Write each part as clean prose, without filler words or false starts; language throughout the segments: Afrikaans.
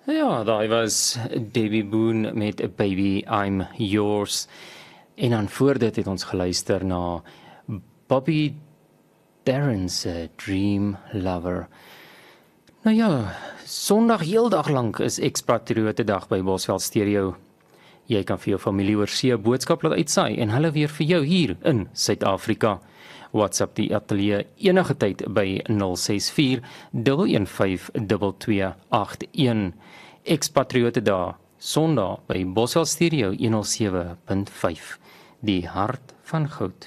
Ja, daai was Debbie Boone met A Baby I'm Yours. En dan voor dit het ons geluister na Bobby Darin se Dream Lover. Nou ja, Sondag heeldag lank is Expatriote Dag by Bosveld Stereo. Jy kan vir jou familie oor see 'n boodskap laat uitsaai en hulle weer vir jou hier in Suid-Afrika. WhatsApp die ateljee enige tyd by 064 115 2281. Expatriote Dag, Sondag by Bosveld Stereo 107.5. Die hart van goud.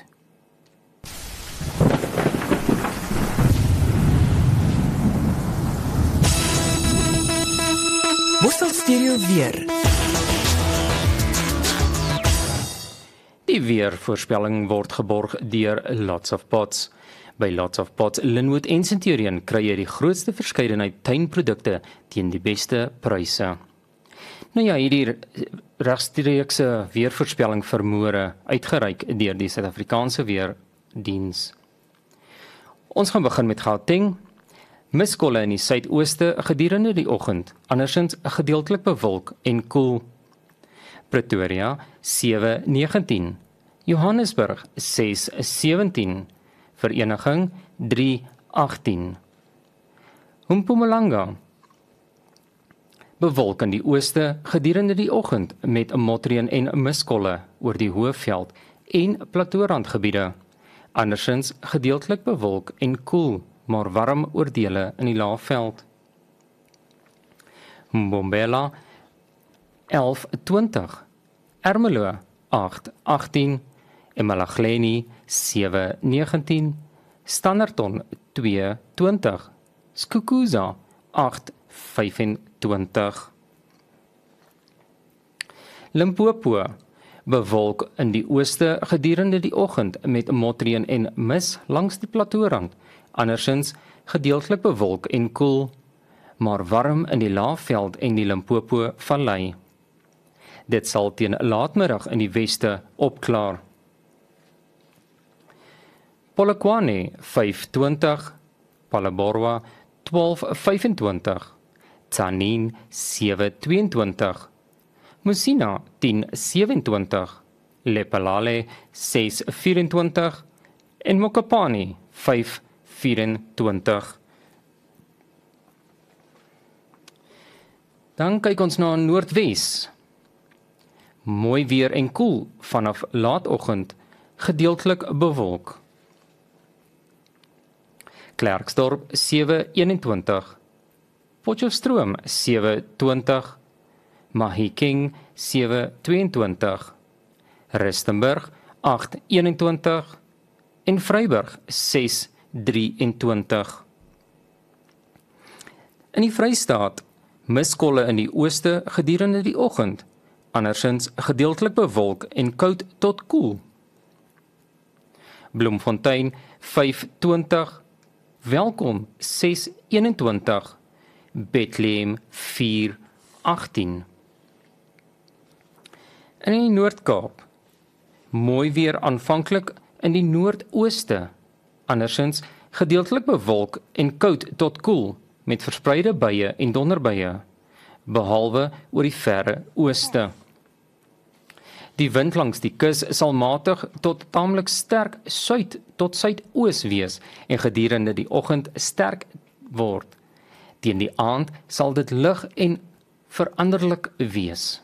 Bosveld Stereo weer. Die weervoorspelling word geborg deur Lots of Pots. By Lots of Pots, Linwood en Centurion kry jy die grootste verskeidenheid tuinprodukte teen die beste pryse. Nou ja, hierdie regstreekse weervoorspelling vir môre uitgereik deur die Suid-Afrikaanse Weerdiens. Ons gaan begin met Gauteng. Miskolle in die suidooste gedurende die oggend, andersins gedeeltelik bewolk en koel. Pretoria 7:19, Johannesburg 6:17, Vereniging 3:18. Mpumalanga bewolk in die ooste gedurende die oggend met motreën en miskolle oor die Hoëveld en plateaurandgebiede. Andersins gedeeltelik bewolk en koel, maar warm oor dele in die Laagveld. Mbombela 11:20, Ermelo 8:18, Emalahleni 7:19, Standerton 2:20, Skukuza 8:25. Limpopo bewolk in die ooste gedurende die oggend met motreën en mis langs die plateaurand, andersins gedeeltelik bewolk en koel, maar warm in die Laagveld en die Limpopo Vallei. Dit sal teen laatmiddag in die weste opklaar. Polokwane 5:20, Phalaborwa 12:25, Tzaneen 7:22, Musina 10:27, Lephalale 6:24 en Mokopane 5:24. Dan kyk ons na Noordwes. Mooi weer en koel vanaf laatoggend, gedeeltelik bewolk. Klerksdorp 7:21, Potchefstroom 7:20, Mahikeng 7:22, Rustenburg 8:21 en Vryburg 6:23. In die Vrystaat miskolle in die ooste gedurende die oggend, andersins gedeeltelik bewolk en koud tot koel. Bloemfontein 5:20, Welkom 6:21, Bethlehem 4:18. In die Noord-Kaap, mooi weer aanvanklik in die noordooste, andersins gedeeltelik bewolk en koud tot koel met verspreide buie en donderbuie, behalwe oor die verre ooste. Die wind langs die kus sal matig tot taamlik sterk suid tot suidoos wees en gedurende die oggend sterk word. Teen die aand sal dit lig en veranderlik wees.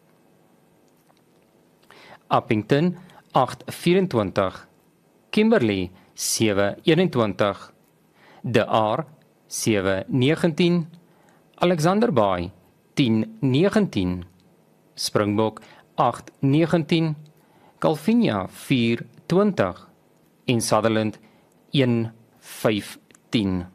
Appington 8:24, Kimberley 7:21, De Aar 7:19, Alexander Bay 10:19, Springbok 8:19, Calvinia 4:20 en Sutherland 1:15.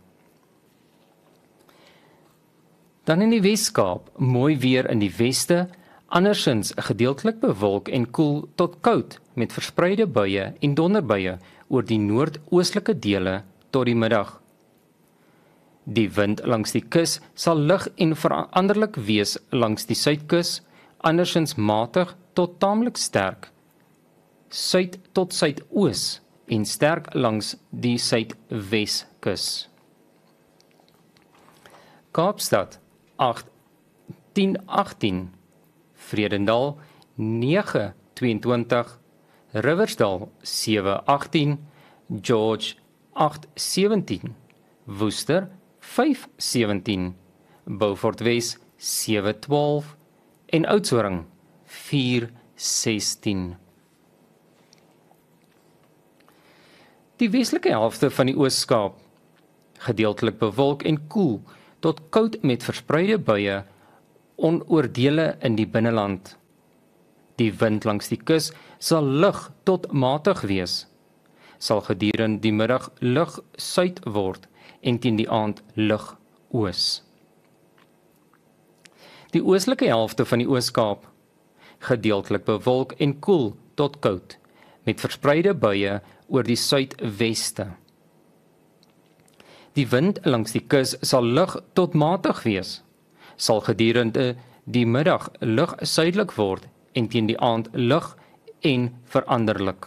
Dan in die Weskaap, mooi weer in die weste, andersins gedeeltelik bewolk en koel tot koud met verspreide buie en donderbuie oor die noordoostelike dele tot die middag. Die wind langs die kus sal lig en veranderlik wees langs die suidkus, andersins matig tot taamlik sterk, suid tot suidoos en sterk langs die suidweskus. Kaapstad 10:18, Vredendal 9:22, Riversdal 7:18, George 8:17, Woester 5:17, Beaufort Wes 7:12 en Oudtshoorn 4:16. Die westelike helfte van die Oos-Kaap, gedeeltelik bewolk en koel tot koud met verspreide buie onoordele in die binneland. Die wind langs die kus sal lig tot matig wees, sal gedurende die middag lig suid word en teen die aand lig oos. Die oostelike helfte van die Oos-Kaap, gedeeltelik bewolk en koel tot koud, met verspreide buie oor die suidweste. Die wind langs die kus sal lig tot matig wees, sal gedurende die middag lig suidelik word en teen die aand lig en veranderlik.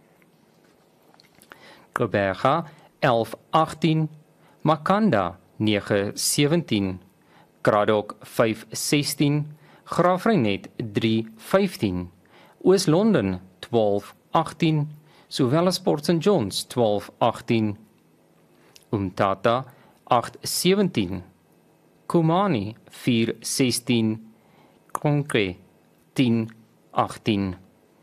Gqeberha 11:18, Makanda 9:17, Kraddock 5:16, Graafrenet 3:15, Oos-London 12:18, sowel as Port St Johns 12:18, Umtata 8:17, Kumani 4:16, Konkre 10:18.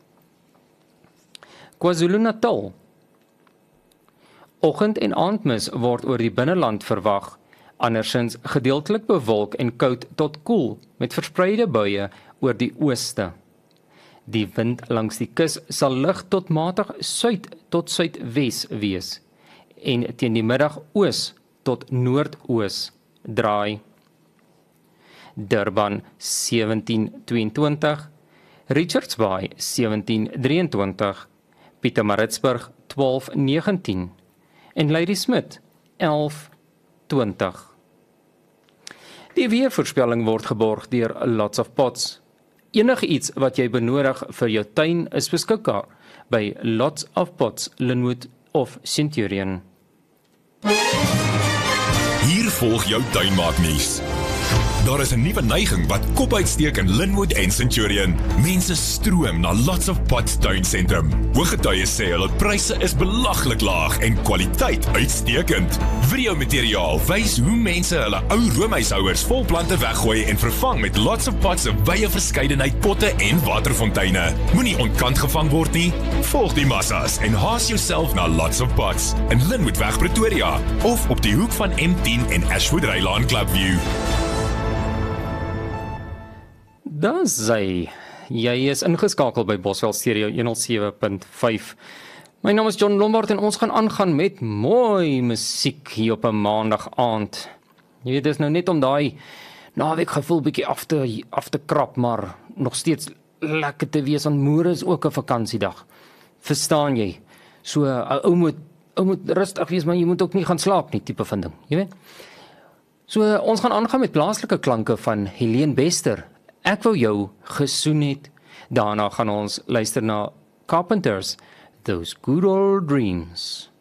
KwaZulu-Natal. Oggend- en aandmis word oor die binneland verwag, andersins gedeeltelik bewolk en koud tot koel met verspreide buie oor die ooste. Die wind langs die kus sal lig tot matig suid tot suidwes wees en teen die middag oos tot noordoos draai. Durban 17:22, Richards Bay 17:23, Pietermaritzburg 12:19 en Ladysmith 11:20. Die weervoorspelling word geborg deur Lots of Pots. Enige iets wat jy benodig vir jou tuin is beskikbaar by Lots of Pots, Linwood of Centurion. Hier volg jou tuinmaaknuus. Daar is 'n nuwe neiging wat kop uitsteek in Linwood en Centurion. Mense stroom na Lots of Pots tuinsentrum. Hooggetuies sê hulle pryse is belaglik laag en kwaliteit uitstekend. Videomateriaal wys hoe mense hulle ou roomhuishouers vol plante weggooi en vervang met Lots of Pots se wye verskeidenheid potte en waterfonteine. Moenie ontkant gevang word nie. Volg die massas en haas jouself na Lots of Pots in Linwoodweg Pretoria of op die hoek van M10 en Ashwood Rylaan Clubview. Dan sê jy is ingeskakel by Boswel Stereo 107.5. My naam is John Lombard en ons gaan aangaan met mooi musiek hier op 'n maandag aand. Jy weet, dis nou net om daai naweek gevoel bietjie af te krap, maar nog steeds lekker te wees, want môre is ook 'n vakansiedag. Verstaan jy? So 'n ou moet rustig wees, maar jy moet ook nie gaan slaap nie, tipe van ding, jy weet. So ons gaan aangaan met plaaslike klanke van Helene Bester. Ek wou jou gesoen het. Daarna gaan ons luister na Carpenters, Those Good Old Dreams.